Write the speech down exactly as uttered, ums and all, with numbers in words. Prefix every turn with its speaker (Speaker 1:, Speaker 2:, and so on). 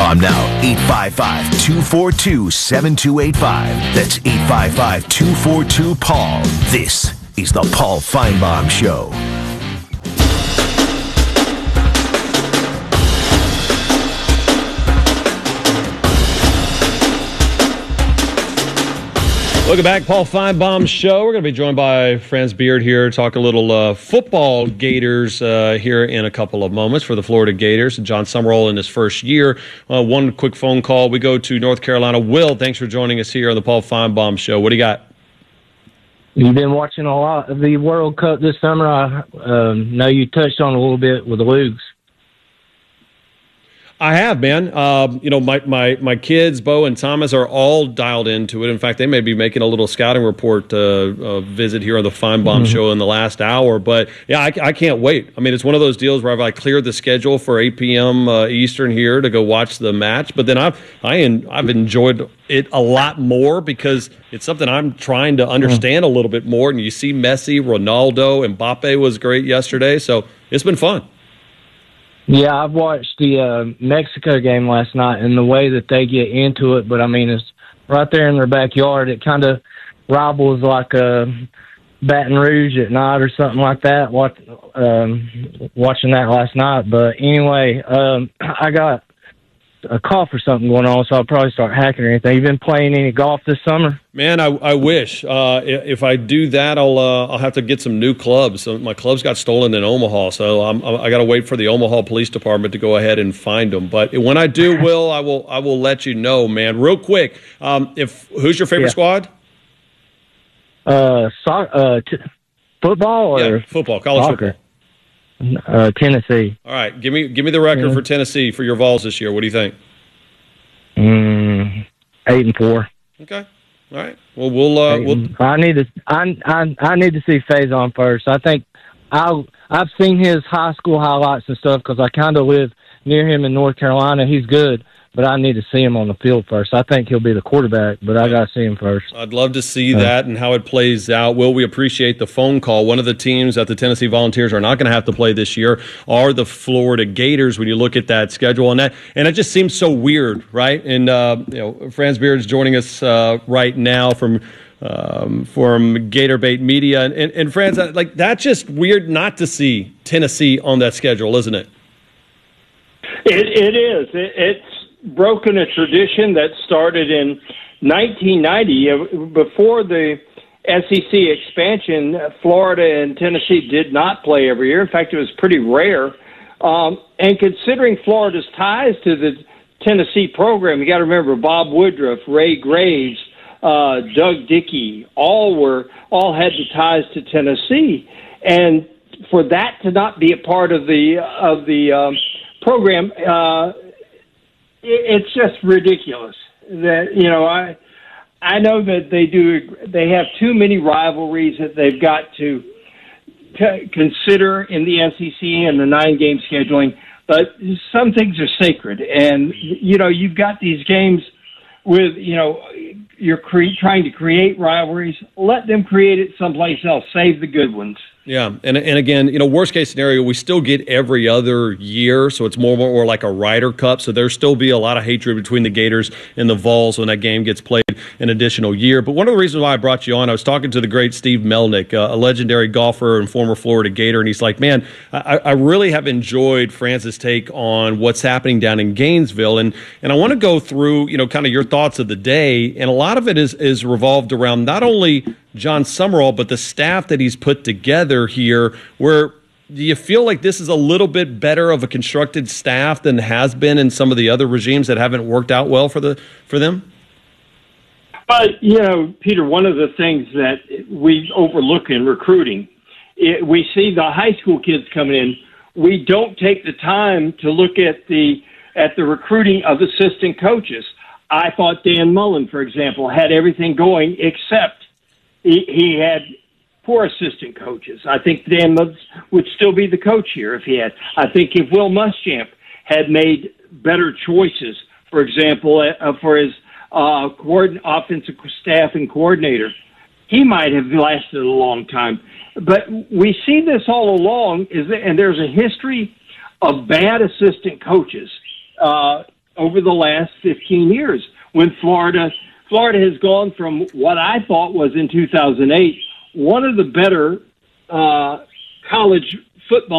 Speaker 1: Call him now, eight five five, two four two, seven two eight five. That's eight five five, two four two, Paul. This is the Paul Finebaum Show.
Speaker 2: Welcome back, Paul Finebaum Show. We're going to be joined by Franz Beard here, talk a little uh, football Gators uh, here in a couple of moments for the Florida Gators. Jon Sumrall in his first year. Uh, one quick phone call. We go to North Carolina. Will, thanks for joining us here on the Paul Finebaum Show. What do you got?
Speaker 3: You've been watching a lot of the World Cup this summer. I um, know you touched on a little bit with the Lugs.
Speaker 2: I have, man. Um, you know, my, my, my kids, Bo and Thomas, are all dialed into it. In fact, they may be making a little scouting report uh, uh, visit here on the Finebaum mm-hmm. Show in the last hour. But, yeah, I, I can't wait. I mean, it's one of those deals where I've like, cleared the schedule for eight p.m. Uh, Eastern here to go watch the match. But then I've, I en- I've enjoyed it a lot more because it's something I'm trying to understand mm-hmm. a little bit more. And you see Messi, Ronaldo, Mbappe was great yesterday. So it's been fun.
Speaker 3: Yeah, I've watched the uh, Mexico game last night and the way that they get into it. But, I mean, it's right there in their backyard. It kind of rivals like a Baton Rouge at night or something like that, watch, um, watching that last night. But, anyway, um, I got a cough or something going on, so I'll probably start hacking or anything. You been playing any golf this summer?
Speaker 2: Man, I, I wish. Uh, if I do that, I'll uh, I'll have to get some new clubs. So my clubs got stolen in Omaha, so I'm, I got to wait for the Omaha Police Department to go ahead and find them. But when I do, Will, I will I will let you know, man. Real quick, um, if who's your favorite
Speaker 3: yeah.
Speaker 2: squad?
Speaker 3: Uh, so, uh, t- football or
Speaker 2: yeah, football, college
Speaker 3: soccer?
Speaker 2: football.
Speaker 3: Uh, Tennessee.
Speaker 2: All right, give me give me the record
Speaker 3: yeah.
Speaker 2: for Tennessee for your Vols this year. What do you think?
Speaker 3: Mm, eight and four.
Speaker 2: Okay. All right. Well, we'll. Uh, we'll...
Speaker 3: I need to. I, I I need to see Faison first. I think I I've seen his high school highlights and stuff because I kind of live near him in North Carolina. He's good, but I need to see him on the field first. I think he'll be the quarterback, but I got to see him first.
Speaker 2: I'd love to see that and how it plays out. Will, we appreciate the phone call. One of the teams that the Tennessee Volunteers are not going to have to play this year are the Florida Gators when you look at that schedule. And that and it just seems so weird, right? And, uh, you know, Franz Beard is joining us uh, right now from um, from Gator Bait Media. And, and, and Franz, like, that's just weird not to see Tennessee on that schedule, isn't it?
Speaker 4: It, it is. It, it's broken a tradition that started in nineteen ninety. Before the S E C expansion, Florida and Tennessee did not play every year. In fact, it was pretty rare. Um, and considering Florida's ties to the Tennessee program, you got to remember Bob Woodruff, Ray Graves, uh, Doug Dickey, all were all had the ties to Tennessee, and for that to not be a part of the of the um, program, uh, it, it's just ridiculous. That you know, I I know that they do. They have too many rivalries that they've got to c- consider in the S E C and the nine-game scheduling. But some things are sacred, and you know, you've got these games with you know, you're cre- trying to create rivalries. Let them create it someplace else. Save the good ones.
Speaker 2: Yeah, and and again, you know, worst case scenario, we still get every other year, so it's more more like a Ryder Cup. So there'll still be a lot of hatred between the Gators and the Vols when that game gets played an additional year. But one of the reasons why I brought you on, I was talking to the great Steve Melnick, uh, a legendary golfer and former Florida Gator, and he's like, man, I, I really have enjoyed Franz's take on what's happening down in Gainesville, and and I want to go through, you know, kind of your thoughts of the day, and a lot of it is is revolved around not only Jon Sumrall, but the staff that he's put together here, where do you feel like this is a little bit better of a constructed staff than has been in some of the other regimes that haven't worked out well for the for them?
Speaker 4: But, you know, Peter, one of the things that we overlook in recruiting, it, we see the high school kids coming in. We don't take the time to look at the at the recruiting of assistant coaches. I thought Dan Mullen, for example, had everything going except He, he had poor assistant coaches. I think Dan would still be the coach here if he had. I think if Will Muschamp had made better choices, for example, uh, for his uh, coordin- offensive staff and coordinator, he might have lasted a long time. But we see this all along, is that, and there's a history of bad assistant coaches uh, over the last fifteen years when Florida Florida has gone from what I thought was in two thousand eight one of the better uh, college football